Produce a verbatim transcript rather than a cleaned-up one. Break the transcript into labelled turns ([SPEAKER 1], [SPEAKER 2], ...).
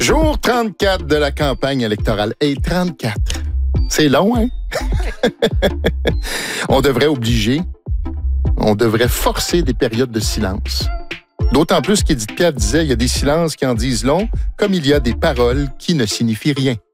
[SPEAKER 1] Jour trente-quatre de la campagne électorale. Et trente-quatre, c'est long, hein? On devrait obliger, on devrait forcer des périodes de silence. D'autant plus qu'Édith Piaf disait, il y a des silences qui en disent long, comme il y a des paroles qui ne signifient rien.